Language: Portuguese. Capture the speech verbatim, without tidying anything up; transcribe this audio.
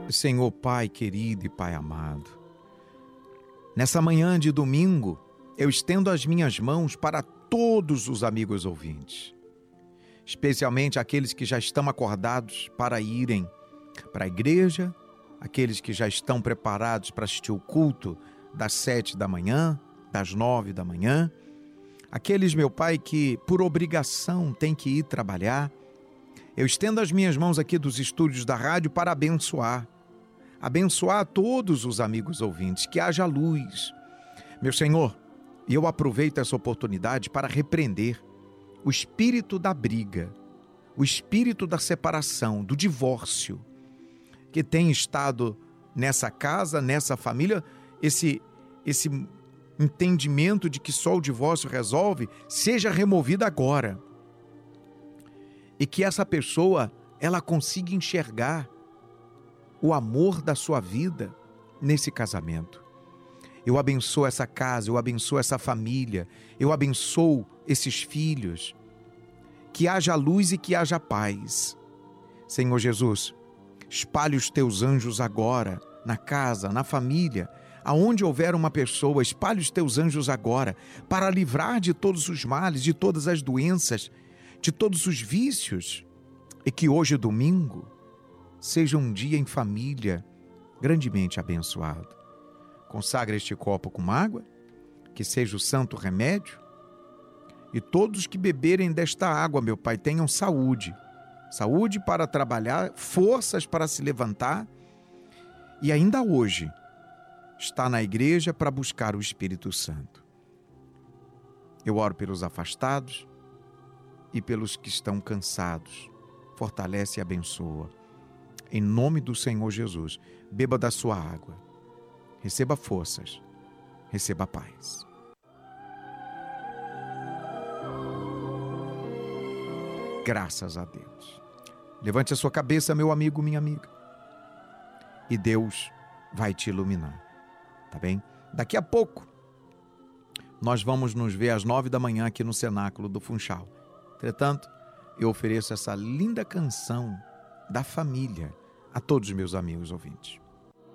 Senhor Pai querido e Pai amado, nessa manhã de domingo, eu estendo as minhas mãos para todos os amigos ouvintes, especialmente aqueles que já estão acordados para irem para a igreja, aqueles que já estão preparados para assistir o culto das sete da manhã, das nove da manhã, aqueles, meu Pai, que por obrigação têm que ir trabalhar. Eu estendo as minhas mãos aqui dos estúdios da rádio para abençoar, abençoar todos os amigos ouvintes, que haja luz. Meu Senhor, eu aproveito essa oportunidade para repreender o espírito da briga, o espírito da separação, do divórcio, que tem estado nessa casa, nessa família, esse, esse entendimento de que só o divórcio resolve, seja removido agora. E que essa pessoa, ela consiga enxergar o amor da sua vida nesse casamento. Eu abençoo essa casa, eu abençoo essa família, eu abençoo esses filhos. Que haja luz e que haja paz. Senhor Jesus, espalhe os teus anjos agora, na casa, na família, aonde houver uma pessoa, espalhe os teus anjos agora, para livrar de todos os males, de todas as doenças, de todos os vícios, e que hoje, domingo, seja um dia em família grandemente abençoado. Consagra este copo com água, que seja o santo remédio, e todos que beberem desta água, meu Pai, tenham saúde, saúde para trabalhar, forças para se levantar, e ainda hoje, está na igreja para buscar o Espírito Santo. Eu oro pelos afastados e pelos que estão cansados. Fortalece e abençoa. Em nome do Senhor Jesus, beba da sua água. Receba forças. Receba paz. Graças a Deus. Levante a sua cabeça, meu amigo, minha amiga. E Deus vai te iluminar. Tá bem? Daqui a pouco, nós vamos nos ver às nove da manhã aqui no Cenáculo do Funchal. Entretanto, eu ofereço essa linda canção da família a todos os meus amigos ouvintes.